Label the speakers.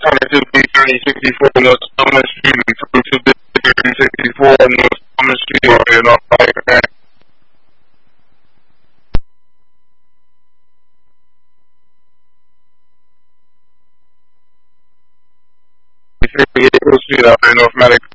Speaker 1: 662B3064 North Thomas Street, and 22B3064 North Thomas Street, operated off by Aircraft. Street, operating off Medic.